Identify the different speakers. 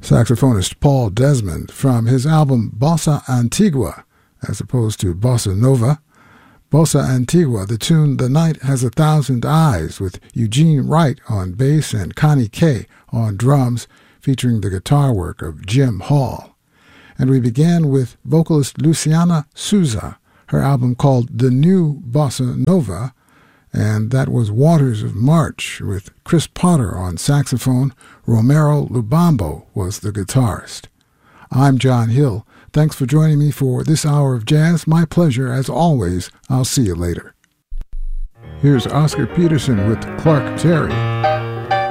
Speaker 1: saxophonist Paul Desmond from his album Bossa Antigua, as opposed to Bossa Nova. Bossa Antigua, the tune The Night Has a Thousand Eyes, with Eugene Wright on bass and Connie Kay on drums, featuring the guitar work of Jim Hall. And we began with vocalist Luciana Souza, her album called The New Bossa Nova, and that was Waters of March with Chris Potter on saxophone. Romero Lubambo was the guitarist. I'm John Hill. Thanks for joining me for this hour of jazz. My pleasure, as always. I'll see you later. Here's Oscar Peterson with Clark Terry.